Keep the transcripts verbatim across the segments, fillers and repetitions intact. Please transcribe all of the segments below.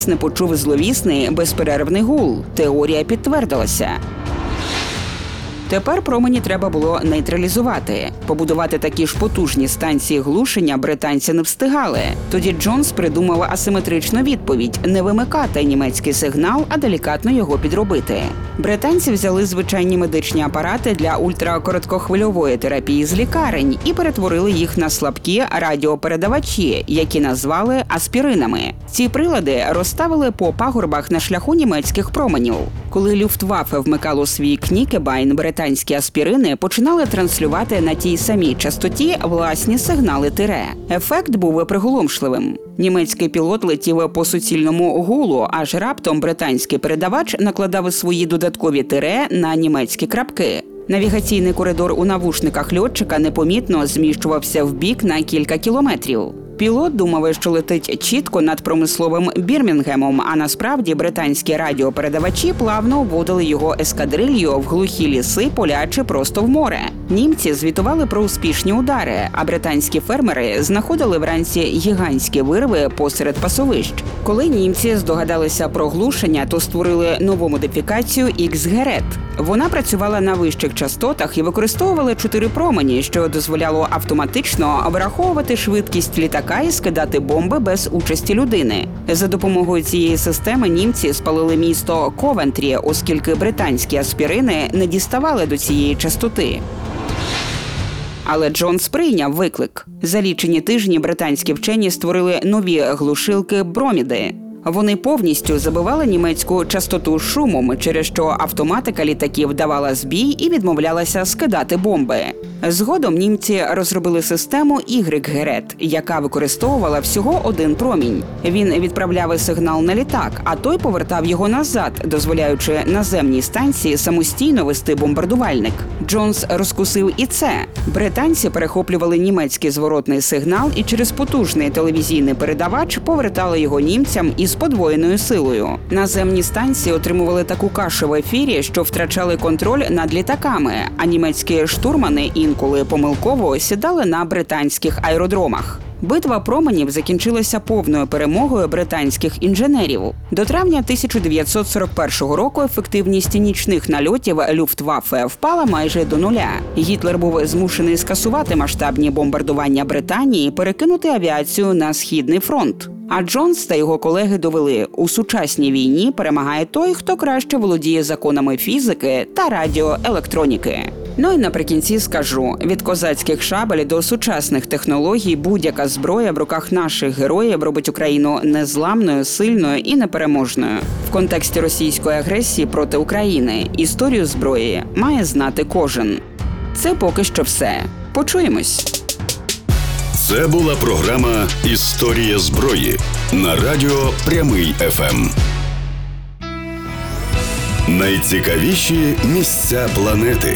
не почув зловісний безперервний гул. Теорія підтвердилася. Тепер промені треба було нейтралізувати. Побудувати такі ж потужні станції глушення британці не встигали. Тоді Джонс придумав асиметричну відповідь – не вимикати німецький сигнал, а делікатно його підробити. Британці взяли звичайні медичні апарати для ультракороткохвильової терапії з лікарень і перетворили їх на слабкі радіопередавачі, які назвали аспіринами. Ці прилади розставили по пагорбах на шляху німецьких променів. Коли Люфтваффе вмикало свій Кнікебайн, британські аспірини починали транслювати на тій самій частоті власні сигнали тире. Ефект був приголомшливим. Німецький пілот летів по суцільному гулу, аж раптом британський передавач накладав свої додаткові тире на німецькі крапки. Навігаційний коридор у навушниках льотчика непомітно зміщувався вбік на кілька кілометрів. Пілот думав, що летить чітко над промисловим Бірмінгемом, а насправді британські радіопередавачі плавно вводили його ескадрилью в глухі ліси, поля чи просто в море. Німці звітували про успішні удари, а британські фермери знаходили вранці гігантські вирви посеред пасовищ. Коли німці здогадалися про глушення, то створили нову модифікацію ікс герет. Вона працювала на вищих частотах і використовувала чотири промені, що дозволяло автоматично враховувати швидкість літака і скидати бомби без участі людини. За допомогою цієї системи німці спалили місто Ковентрі, оскільки британські аспірини не діставали до цієї частоти. Але Джонс прийняв виклик. За лічені тижні британські вчені створили нові глушилки «Броміди». Вони повністю забивали німецьку частоту шумом, через що автоматика літаків давала збій і відмовлялася скидати бомби. Згодом німці розробили систему ікс герет, яка використовувала всього один промінь. Він відправляв сигнал на літак, а той повертав його назад, дозволяючи наземній станції самостійно вести бомбардувальник. Джонс розкусив і це. Британці перехоплювали німецький зворотний сигнал і через потужний телевізійний передавач повертали його німцям із подвоєною силою. Наземні станції отримували таку кашу в ефірі, що втрачали контроль над літаками, а німецькі штурмани інколи помилково сідали на британських аеродромах. Битва променів закінчилася повною перемогою британських інженерів. До травня тисяча дев'ятсот сорок першого року ефективність нічних нальотів Люфтваффе впала майже до нуля. Гітлер був змушений скасувати масштабні бомбардування Британії і перекинути авіацію на Східний фронт. А Джонс та його колеги довели, у сучасній війні перемагає той, хто краще володіє законами фізики та радіоелектроніки. Ну і наприкінці скажу, від козацьких шабель до сучасних технологій будь-яка зброя в руках наших героїв робить Україну незламною, сильною і непереможною. В контексті російської агресії проти України історію зброї має знати кожен. Це поки що все. Почуємось. Це була програма «Історія зброї» на радіо Прямий еф ем. Найцікавіші місця планети.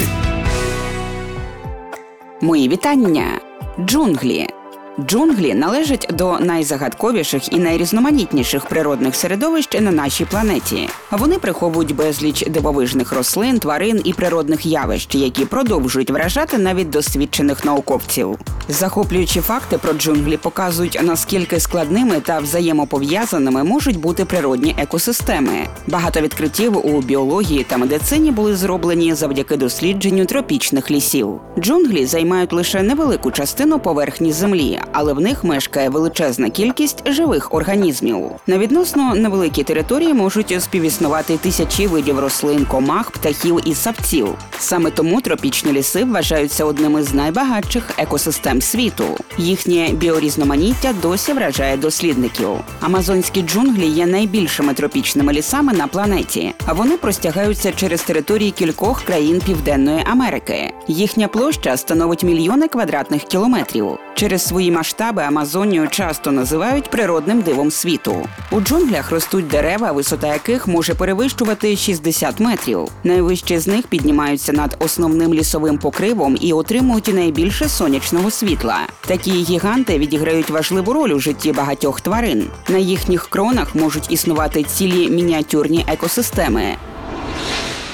Мої вітання. Джунглі. Джунглі належать до найзагадковіших і найрізноманітніших природних середовищ на нашій планеті. Вони приховують безліч дивовижних рослин, тварин і природних явищ, які продовжують вражати навіть досвідчених науковців. Захоплюючі факти про джунглі показують, наскільки складними та взаємопов'язаними можуть бути природні екосистеми. Багато відкриттів у біології та медицині були зроблені завдяки дослідженню тропічних лісів. Джунглі займають лише невелику частину поверхні Землі, але в них мешкає величезна кількість живих організмів. На відносно невеликій території можуть співіснувати тисячі видів рослин, комах, птахів і савців. Саме тому тропічні ліси вважаються одним із найбагатших екосистем світу. Їхнє біорізноманіття досі вражає дослідників. Амазонські джунглі є найбільшими тропічними лісами на планеті. Вони простягаються через території кількох країн Південної Америки. Їхня площа становить мільйони квадратних кілометрів. Через свої масштаби Амазонію часто називають природним дивом світу. У джунглях ростуть дерева, висота яких може перевищувати шістдесят метрів. Найвищі з них піднімаються над основним лісовим покривом і отримують найбільше сонячного світла. Такі гіганти відіграють важливу роль у житті багатьох тварин. На їхніх кронах можуть існувати цілі мініатюрні екосистеми.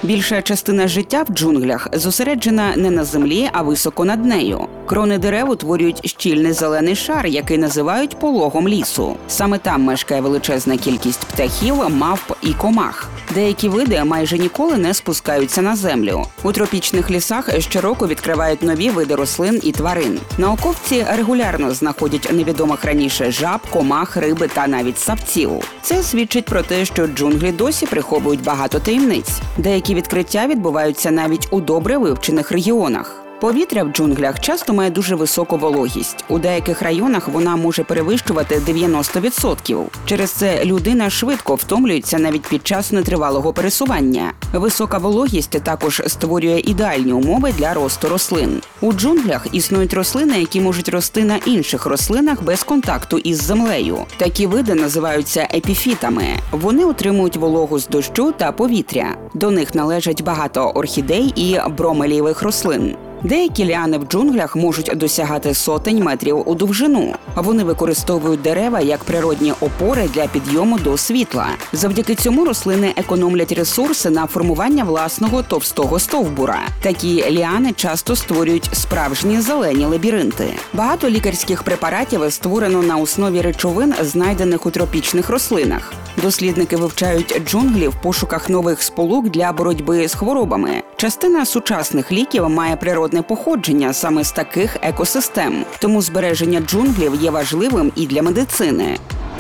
Більша частина життя в джунглях зосереджена не на землі, а високо над нею. Крони дерев утворюють щільний зелений шар, який називають пологом лісу. Саме там мешкає величезна кількість птахів, мавп і комах. Деякі види майже ніколи не спускаються на землю. У тропічних лісах щороку відкривають нові види рослин і тварин. Науковці регулярно знаходять невідомих раніше жаб, комах, риби та навіть савців. Це свідчить про те, що джунглі досі приховують багато таємниць. Деякі відкриття відбуваються навіть у добре вивчених регіонах. Повітря в джунглях часто має дуже високу вологість. У деяких районах вона може перевищувати дев'яносто відсотків. Через це людина швидко втомлюється навіть під час нетривалого пересування. Висока вологість також створює ідеальні умови для росту рослин. У джунглях існують рослини, які можуть рости на інших рослинах без контакту із землею. Такі види називаються епіфітами. Вони утримують вологу з дощу та повітря. До них належать багато орхідей і бромелієвих рослин. Деякі ліани в джунглях можуть досягати сотень метрів у довжину. Вони використовують дерева як природні опори для підйому до світла. Завдяки цьому рослини економлять ресурси на формування власного товстого стовбура. Такі ліани часто створюють справжні зелені лабіринти. Багато лікарських препаратів створено на основі речовин, знайдених у тропічних рослинах. Дослідники вивчають джунглі в пошуках нових сполук для боротьби з хворобами. Частина сучасних ліків має природне походження саме з таких екосистем, тому збереження джунглів є важливим і для медицини.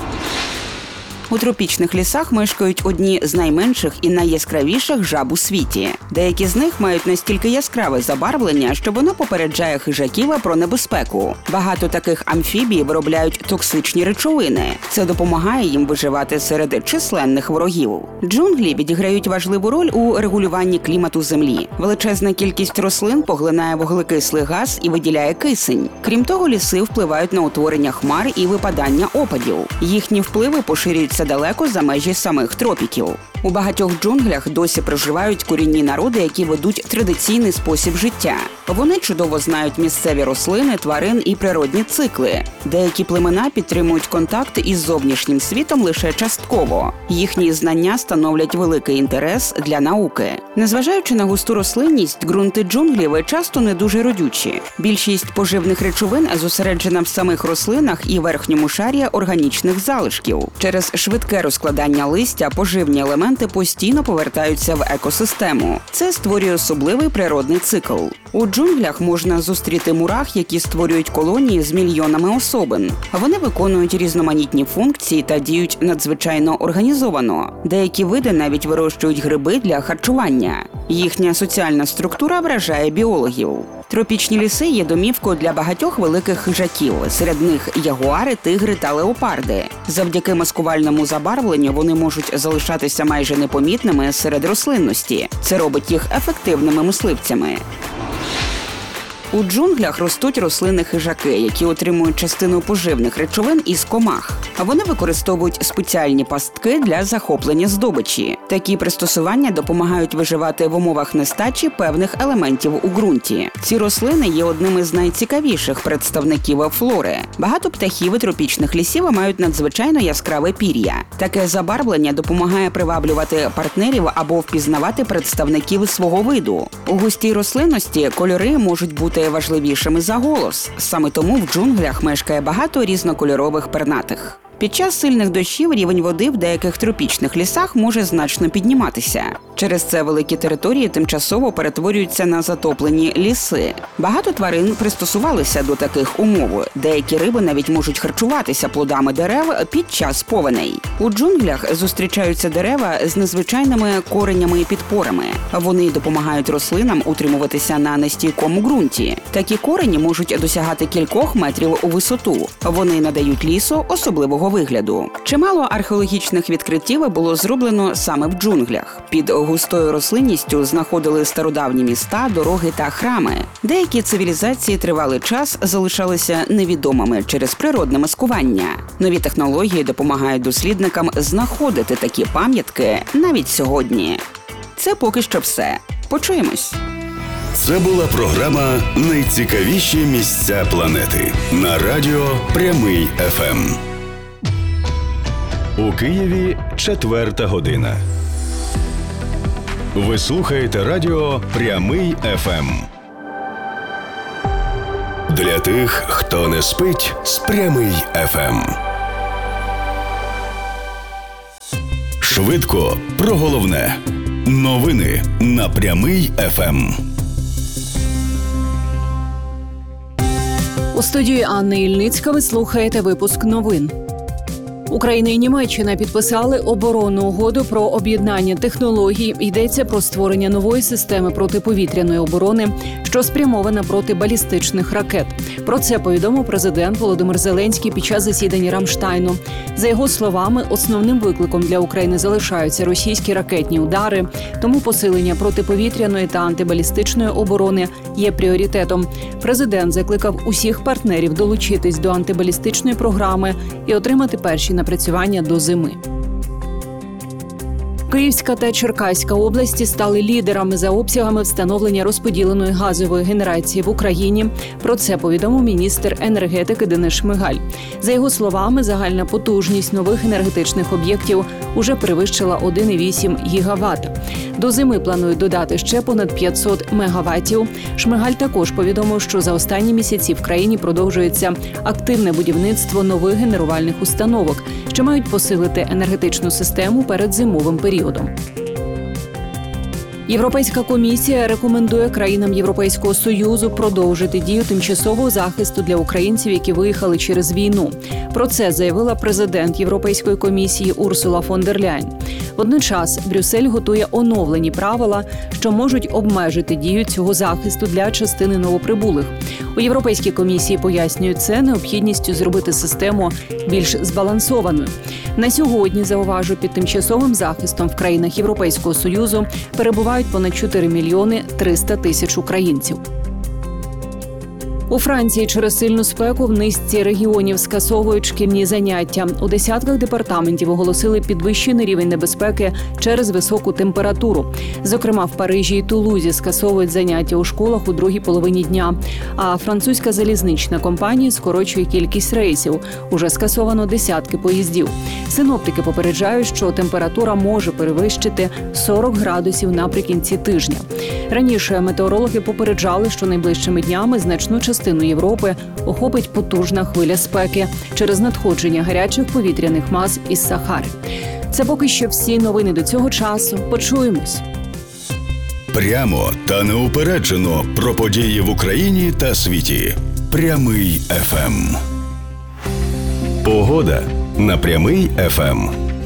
У тропічних лісах мешкають одні з найменших і найяскравіших жаб у світі. Деякі з них мають настільки яскраве забарвлення, що воно попереджає хижаків про небезпеку. Багато таких амфібій виробляють токсичні речовини. Це допомагає їм виживати серед численних ворогів. Джунглі відіграють важливу роль у регулюванні клімату Землі. Величезна кількість рослин поглинає вуглекислий газ і виділяє кисень. Крім того, ліси впливають на утворення хмар і випадання опадів. Їхні впливи поширюються далеко за межі самих тропіків. У багатьох джунглях досі проживають корінні народи, які ведуть традиційний спосіб життя. Вони чудово знають місцеві рослини, тварин і природні цикли. Деякі племена підтримують контакт із зовнішнім світом лише частково. Їхні знання становлять великий інтерес для науки. Незважаючи на густу рослинність, ґрунти джунглів часто не дуже родючі. Більшість поживних речовин зосереджена в самих рослинах і верхньому шарі органічних залишків. Через швидке розкладання листя поживні елементи постійно повертаються в екосистему. Це створює особливий природний цикл. У джунглях можна зустріти мурах, які створюють колонії з мільйонами особин. Вони виконують різноманітні функції та діють надзвичайно організовано. Деякі види навіть вирощують гриби для харчування. Їхня соціальна структура вражає біологів. Тропічні ліси є домівкою для багатьох великих хижаків. Серед них ягуари, тигри та леопарди. Завдяки маскувальному забарвленню вони можуть залишатися майже непомітними серед рослинності. Це робить їх ефективними мисливцями. У джунглях ростуть рослини-хижаки, які отримують частину поживних речовин із комах. А вони використовують спеціальні пастки для захоплення здобичі. Такі пристосування допомагають виживати в умовах нестачі певних елементів у ґрунті. Ці рослини є одними з найцікавіших представників флори. Багато птахів і тропічних лісів мають надзвичайно яскраве пір'я. Таке забарвлення допомагає приваблювати партнерів або впізнавати представників свого виду. У густій рослинності кольори можуть бути важливішими за голос. Саме тому в джунглях мешкає багато різнокольорових пернатих. Під час сильних дощів рівень води в деяких тропічних лісах може значно підніматися. Через це великі території тимчасово перетворюються на затоплені ліси. Багато тварин пристосувалися до таких умов. Деякі риби навіть можуть харчуватися плодами дерев під час повеней. У джунглях зустрічаються дерева з незвичайними коренями і підпорами. Вони допомагають рослинам утримуватися на нестійкому ґрунті. Такі корені можуть досягати кількох метрів у висоту. Вони надають лісу особливого вигляду. Чимало археологічних відкриттів було зроблено саме в джунглях. Під густою рослинністю знаходили стародавні міста, дороги та храми. Деякі цивілізації тривалий час залишалися невідомими через природне маскування. Нові технології допомагають дослідникам знаходити такі пам'ятки навіть сьогодні. Це поки що все. Почуємось. Це була програма «Найцікавіші місця планети» на радіо «Прямий еф ем». У Києві четверта година. Ви слухаєте радіо «Прямий еф ем». Для тих, хто не спить з «Прямий еф ем». Швидко про головне. Новини на «Прямий еф ем». У студії Анни Ільницька ви слухаєте випуск новин. Україна і Німеччина підписали оборонну угоду про об'єднання технологій. Йдеться про створення нової системи протиповітряної оборони, що спрямована проти балістичних ракет. Про це повідомив президент Володимир Зеленський під час засідання Рамштайну. За його словами, основним викликом для України залишаються російські ракетні удари, тому посилення протиповітряної та антибалістичної оборони є пріоритетом. Президент закликав усіх партнерів долучитись до антибалістичної програми і отримати перші напрацювання до зими. Київська та Черкаська області стали лідерами за обсягами встановлення розподіленої газової генерації в Україні. Про це повідомив міністр енергетики Денис Шмигаль. За його словами, загальна потужність нових енергетичних об'єктів уже перевищила один цілих вісім гігавата. До зими планують додати ще понад п'ятсот мегаватів. Шмигаль також повідомив, що за останні місяці в країні продовжується активне будівництво нових генерувальних установок, що мають посилити енергетичну систему перед зимовим періодом. Європейська комісія рекомендує країнам Європейського Союзу продовжити дію тимчасового захисту для українців, які виїхали через війну. Про це заявила президент Європейської комісії Урсула фон дер Ляйн. Водночас Брюссель готує оновлені правила, що можуть обмежити дію цього захисту для частини новоприбулих. У Європейській комісії пояснюють це необхідністю зробити систему більш збалансованою. На сьогодні, зауважу, під тимчасовим захистом в країнах Європейського Союзу перебувають понад чотири мільйони триста тисяч українців. У Франції через сильну спеку в низці регіонів скасовують шкільні заняття. У десятках департаментів оголосили підвищений рівень небезпеки через високу температуру. Зокрема, в Парижі і Тулузі скасовують заняття у школах у другій половині дня. А французька залізнична компанія скорочує кількість рейсів. Уже скасовано десятки поїздів. Синоптики попереджають, що температура може перевищити сорок градусів наприкінці тижня. Раніше метеорологи попереджали, що найближчими днями значну частину Частину Європи охопить потужна хвиля спеки через надходження гарячих повітряних мас із Сахари. Це поки що всі новини до цього часу. Почуємось. Прямо та неупереджено про події в Україні та світі. Прямий еф ем. Погода на Прямий еф ем.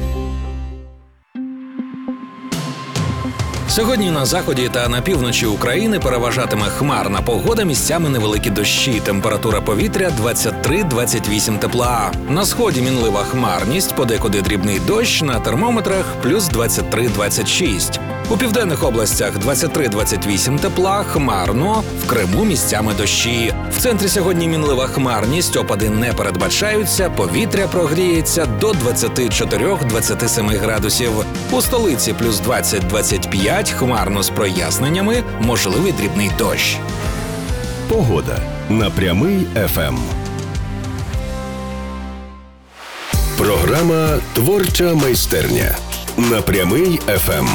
Сьогодні на заході та на півночі України переважатиме хмарна погода, місцями невеликі дощі. Температура повітря двадцять три - двадцять вісім тепла. На сході мінлива хмарність, подекуди дрібний дощ, на термометрах плюс двадцять три - двадцять шість. У південних областях двадцять три - двадцять вісім тепла, хмарно, в Криму місцями дощі. В центрі сьогодні мінлива хмарність, опади не передбачаються, повітря прогріється до двадцять чотири - двадцять сім градусів. У столиці плюс двадцять - двадцять п'ять, хмарно з проясненнями, можливий дрібний дощ. Погода на Прямий еф ем. Програма «Творча майстерня» на Прямий еф ем.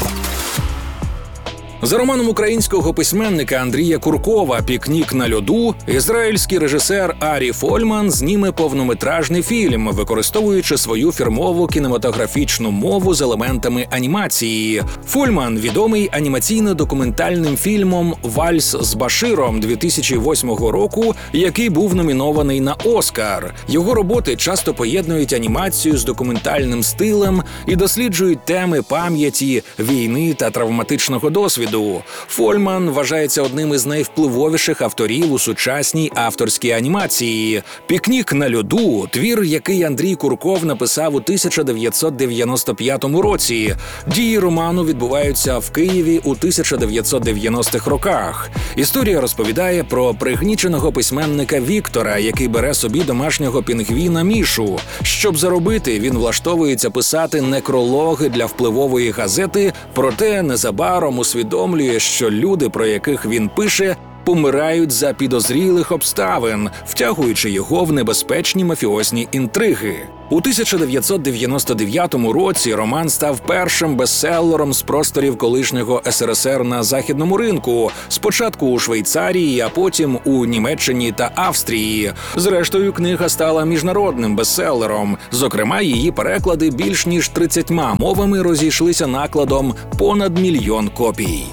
За романом українського письменника Андрія Куркова «Пікнік на льоду» ізраїльський режисер Арі Фольман зніме повнометражний фільм, використовуючи свою фірмову кінематографічну мову з елементами анімації. Фольман відомий анімаційно-документальним фільмом «Вальс з Баширом» дві тисячі восьмого року, який був номінований на Оскар. Його роботи часто поєднують анімацію з документальним стилем і досліджують теми пам'яті, війни та травматичного досвіду. Фольман вважається одним із найвпливовіших авторів у сучасній авторській анімації. «Пікнік на льоду» – твір, який Андрій Курков написав у тисяча дев'ятсот дев'яносто п'ятому році. Дії роману відбуваються в Києві у тисяча дев'ятсот дев'яностих роках. Історія розповідає про пригніченого письменника Віктора, який бере собі домашнього пінгвіна Мішу. Щоб заробити, він влаштовується писати некрологи для впливової газети, проте незабаром усвідомлює, що люди, про яких він пише, помирають за підозрілих обставин, втягуючи його в небезпечні мафіозні інтриги. У тисяча дев'ятсот дев'яносто дев'ятому році роман став першим бестселером з просторів колишнього ес ер ес ер на західному ринку, спочатку у Швейцарії, а потім у Німеччині та Австрії. Зрештою, книга стала міжнародним бестселером. Зокрема, її переклади більш ніж тридцятьма мовами розійшлися накладом понад мільйон копій.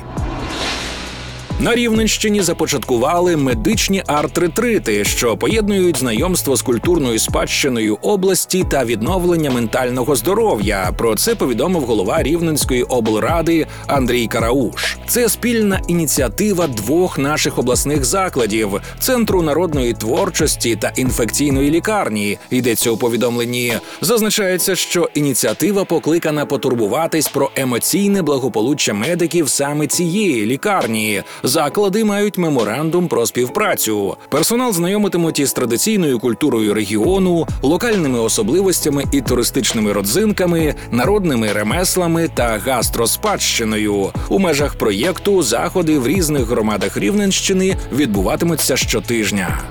На Рівненщині започаткували медичні арт-ретрити, що поєднують знайомство з культурною спадщиною області та відновлення ментального здоров'я. Про це повідомив голова Рівненської облради Андрій Карауш. Це спільна ініціатива двох наших обласних закладів – Центру народної творчості та інфекційної лікарні, йдеться у повідомленні. Зазначається, що ініціатива покликана потурбуватись про емоційне благополуччя медиків саме цієї лікарні. Заклади мають меморандум про співпрацю. Персонал знайомитимуть із традиційною культурою регіону, локальними особливостями і туристичними родзинками, народними ремеслами та гастроспадщиною. У межах проєкту заходи в різних громадах Рівненщини відбуватимуться щотижня.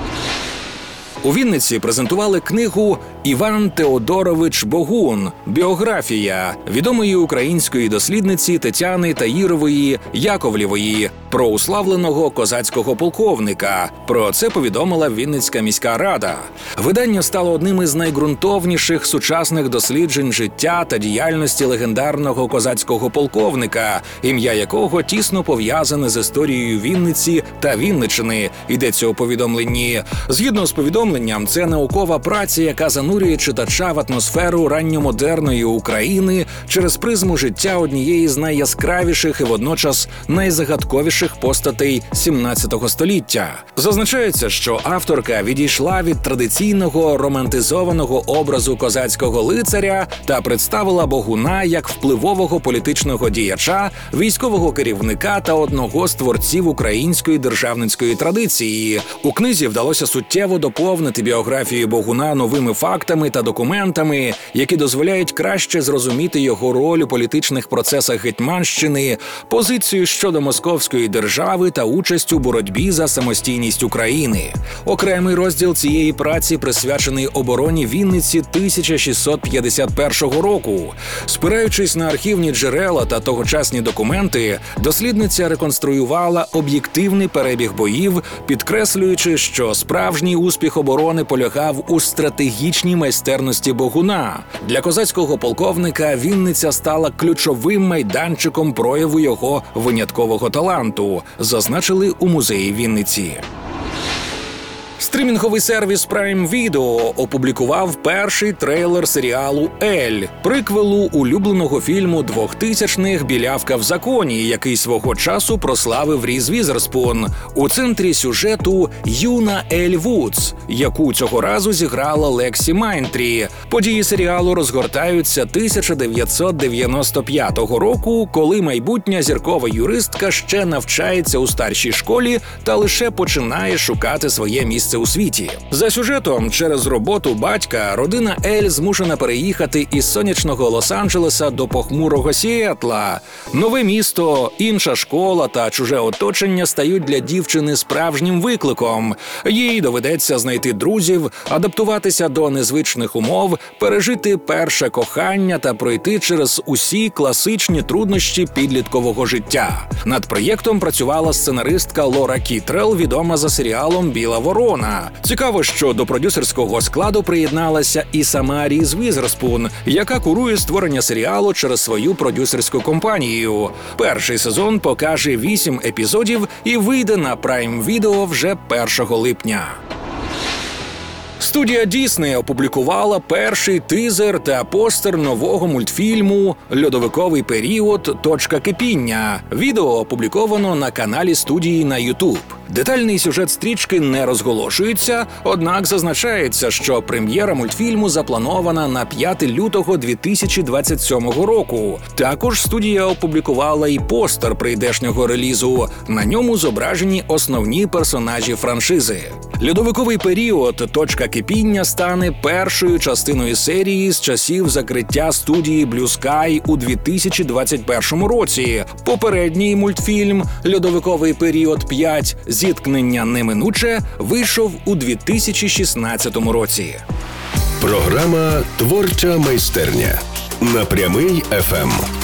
У Вінниці презентували книгу «Іван Теодорович Богун. Біографія» відомої української дослідниці Тетяни Таїрової Яковлєвої про уславленого козацького полковника. Про це повідомила Вінницька міська рада. Видання стало одним із найґрунтовніших сучасних досліджень життя та діяльності легендарного козацького полковника, ім'я якого тісно пов'язане з історією Вінниці та Вінниччини, йдеться у повідомленні. Згідно з повідомленням, це наукова праця, яка занурює читача в атмосферу ранньомодерної України через призму життя однієї з найяскравіших і водночас найзагадковіших постатей сімнадцятого століття. Зазначається, що авторка відійшла від традиційного романтизованого образу козацького лицаря та представила Богуна як впливового політичного діяча, військового керівника та одного з творців української державницької традиції. У книзі вдалося суттєво доповнити біографію Богуна новими фактами та документами, які дозволяють краще зрозуміти його роль у політичних процесах Гетьманщини, позицію щодо московської держави та участь у боротьбі за самостійність України. Окремий розділ цієї праці присвячений обороні Вінниці тисяча шістсот п'ятдесят першого року. Спираючись на архівні джерела та тогочасні документи, дослідниця реконструювала об'єктивний перебіг боїв, підкреслюючи, що справжній успіх оборони полягав у стратегічній майстерності Богуна. Для козацького полковника Вінниця стала ключовим майданчиком прояву його виняткового таланту, зазначили у музеї Вінниці. Стрімінговий сервіс Prime Video опублікував перший трейлер серіалу «Ель», приквелу улюбленого фільму двохтисячних «Білявка в законі», який свого часу прославив Різ Візерспун. У центрі сюжету юна Ель Вудс, яку цього разу зіграла Лексі Майнтрі. Події серіалу розгортаються тисяча дев'ятсот дев'яносто п'ятого року, коли майбутня зіркова юристка ще навчається у старшій школі та лише починає шукати своє місце у світі. За сюжетом, через роботу батька, родина Ель змушена переїхати із сонячного Лос-Анджелеса до похмурого Сіетла. Нове місто, інша школа та чуже оточення стають для дівчини справжнім викликом. Їй доведеться знайти друзів, адаптуватися до незвичних умов, пережити перше кохання та пройти через усі класичні труднощі підліткового життя. Над проєктом працювала сценаристка Лора Кітрел, відома за серіалом «Біла ворона». Цікаво, що до продюсерського складу приєдналася і сама Різ Візерспун, яка курує створення серіалу через свою продюсерську компанію. Перший сезон покаже вісім епізодів і вийде на Prime Video вже першого липня. Студія Дісней опублікувала перший тизер та постер нового мультфільму «Льодовиковий період. Точка кипіння». Відео опубліковано на каналі студії на YouTube. Детальний сюжет стрічки не розголошується, однак зазначається, що прем'єра мультфільму запланована на п'яте лютого дві тисячі двадцять сьомого року. Також студія опублікувала і постер прийдешнього релізу. На ньому зображені основні персонажі франшизи. «Льодовиковий період. Точка кипіння» стане першою частиною серії з часів закриття студії Blue Sky у дві тисячі двадцять першому році. Попередній мультфільм «Льодовиковий період п'ять. Зіткнення неминуче» вийшов у дві тисячі шістнадцятому році. Програма «Творча майстерня» на Прямий еф ем.